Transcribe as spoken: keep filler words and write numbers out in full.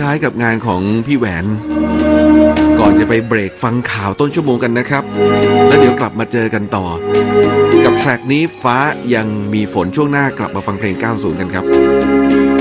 ท้ายกับงานของพี่แหวนก่อนจะไปเบรกฟังข่าวต้นชั่วโมงกันนะครับแล้วเดี๋ยวกลับมาเจอกันต่อกับแทร็กนี้ฟ้ายังมีฝนช่วงหน้ากลับมาฟังเพลงเก้าสิบกันครับ